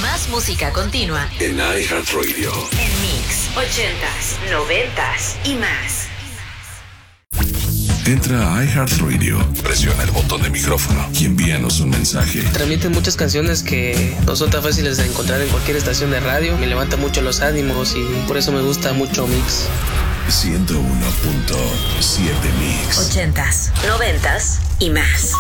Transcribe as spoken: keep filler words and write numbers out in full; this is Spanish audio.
Más música continua en iHeartRadio. En Mix, ochentas, noventas y más. Entra a iHeartRadio, presiona el botón de micrófono y envíanos un mensaje. Transmiten muchas canciones que no son tan fáciles de encontrar en cualquier estación de radio. Me levanta mucho los ánimos y por eso me gusta mucho Mix. ciento uno punto siete Mix. Ochentas, noventas y más.